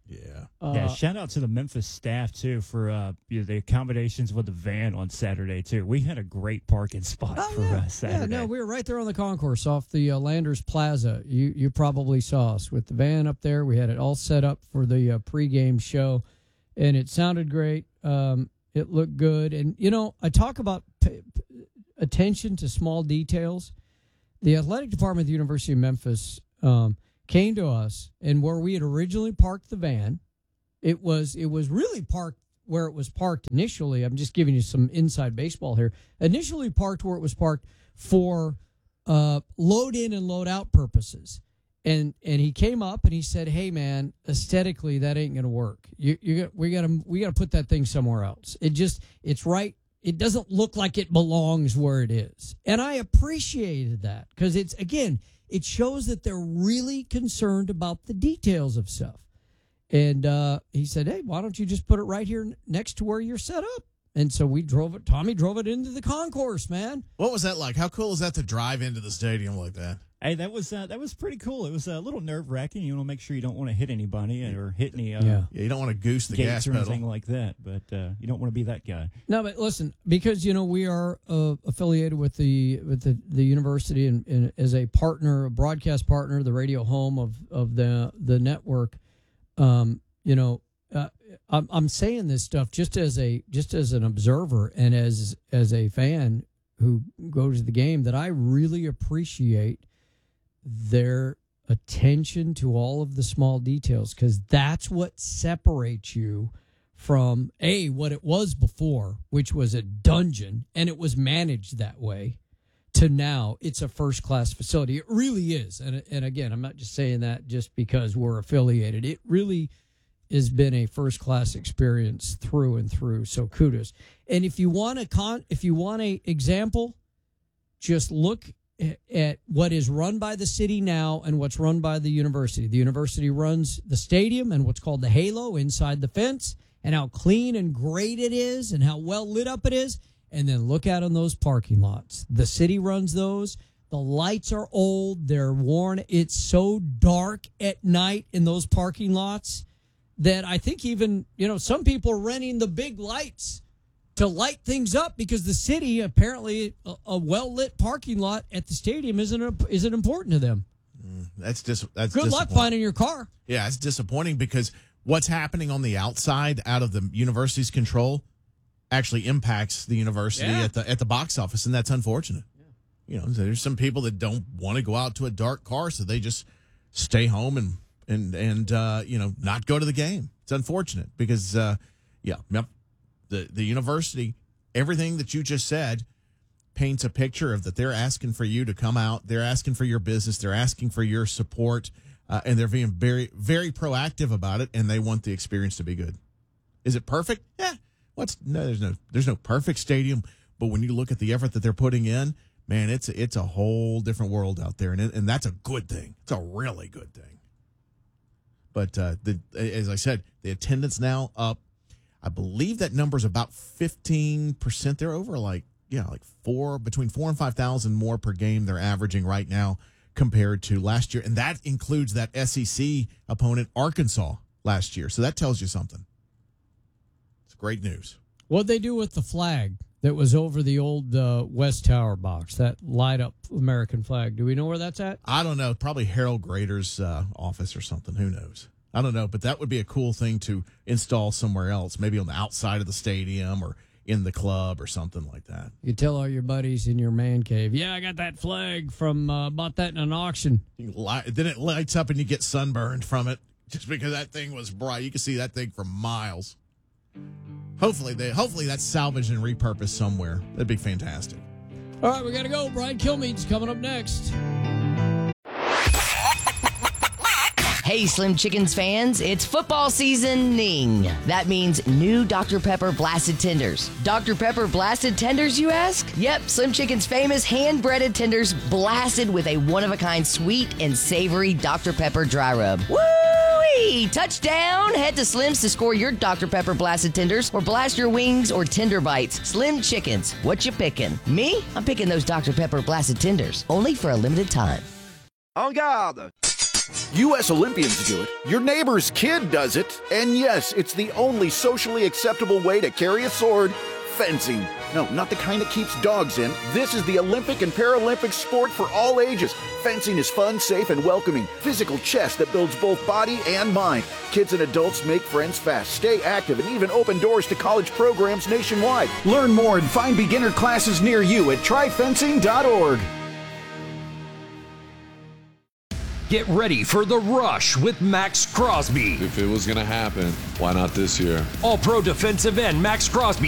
Yeah.
Uh,
yeah, shout out to the Memphis staff, too, for uh, you know, the accommodations with the van on Saturday, too. We had a great parking spot
Oh,
for
yeah.
uh, Saturday.
Yeah, no, we were right there on the concourse off the uh, Landers Plaza. You you probably saw us with the van up there. We had it all set up for the uh, pregame show, and it sounded great. Um, it looked good. And, you know, I talk about p- p- attention to small details. The athletic department of the University of Memphis um, came to us, and where we had originally parked the van, it was it was really parked where it was parked initially. I'm just giving you some inside baseball here. Initially parked where it was parked for uh, load in and load out purposes. And and he came up and he said, "Hey man, aesthetically that ain't gonna work. You you got we gotta we gotta put that thing somewhere else. It just it's right. It doesn't look like it belongs where it is." And I appreciated that because it's again. It shows that they're really concerned about the details of stuff. And uh, he said, "Hey, why don't you just put it right here next to where you're set up?" And so we drove it. Tommy drove it into the concourse, man.
What was that like? How cool is that to drive into the stadium like that?
Hey, that was uh, that was pretty cool. It was a little nerve wracking. You want to make sure you don't want to hit anybody or hit any. Uh,
Yeah.
Yeah, you don't want to goose the
gates
gas
or
pedal.
anything like that. But uh, you don't want to be that guy.
No, but listen, because you know we are uh, affiliated with the with the, the university and, and as a partner, a broadcast partner, the radio home of of the the network. Um, you know, uh, I'm I'm saying this stuff just as a just as an observer and as as a fan who goes to the game that I really appreciate their attention to all of the small details because that's what separates you from a what it was before, which was a dungeon and it was managed that way, to now it's a first class facility. It really is. And and again, I'm not just saying that just because we're affiliated. It really has been a first class experience through and through. So kudos. And if you want a con if you want a example, just look at what is run by the city now and what's run by the university. The university runs the stadium and what's called the halo inside the fence, and how clean and great it is and how well lit up it is. And then look out on those parking lots. The city runs those. The lights are old. They're worn. It's so dark at night in those parking lots that I think even, you know, some people are renting the big lights to light things up because the city, apparently a, a well-lit parking lot at the stadium isn't isn't important to them.
Mm, that's just that's
good luck finding your car.
Yeah, it's disappointing because what's happening on the outside, out of the university's control, actually impacts the university
Yeah.
at the at the box office, and that's unfortunate. You know, there's some people that don't want to go out to a dark car, so they just stay home and and and uh, you know not go to the game. It's unfortunate because uh, yeah, yep. The the university, everything that you just said paints a picture of that they're asking for you to come out. They're asking for your business. They're asking for your support, uh, and they're being very, very proactive about it, and they want the experience to be good. Is it perfect? Yeah. What's no? There's no there's no perfect stadium, but when you look at the effort that they're putting in, man, it's it's a whole different world out there, and it, and that's a good thing. It's a really good thing. But uh, the as I said, the attendance now up. I believe that number is about fifteen percent. They're over like, yeah, like four, between four and five thousand more per game they're averaging right now compared to last year. And that includes that S E C opponent, Arkansas, last year. So that tells you something. It's great news.
What'd they do with the flag that was over the old uh, West Tower box, that light up American flag? Do we know where that's at?
I don't know. Probably Harold Grader's uh, office or something. Who knows? I don't know, but that would be a cool thing to install somewhere else, maybe on the outside of the stadium or in the club or something like that.
You tell all your buddies in your man cave, yeah, I got that flag from, uh, bought that in an auction.
You light, then it lights up and you get sunburned from it just because that thing was bright. You can see that thing for miles. Hopefully, they, hopefully that's salvaged and repurposed somewhere. That'd be fantastic.
All right, we got to go. Brian Kilmeade's coming up next.
Hey, Slim Chickens fans, it's football seasoning. That means new Doctor Pepper Blasted Tenders. Doctor Pepper Blasted Tenders, you ask? Yep, Slim Chicken's famous hand-breaded tenders blasted with a one-of-a-kind sweet and savory Doctor Pepper dry rub. Woo-wee! Touchdown! Head to Slim's to score your Doctor Pepper Blasted Tenders or blast your wings or tender bites. Slim Chickens, what you picking? Me? I'm picking those Doctor Pepper Blasted Tenders, only for a limited time.
En garde! U S Olympians do it. Your neighbor's kid does it. And yes, it's the only socially acceptable way to carry a sword. Fencing. No, not the kind that keeps dogs in. This is the Olympic and Paralympic sport for all ages. Fencing is fun, safe, and welcoming. Physical chess that builds both body and mind. Kids and adults make friends fast, stay active, and even open doors to college programs nationwide. Learn more and find beginner classes near you at try fencing dot org.
Get ready for the rush with Max Crosby.
If it was going to happen, why not this year?
All-Pro defensive end Max Crosby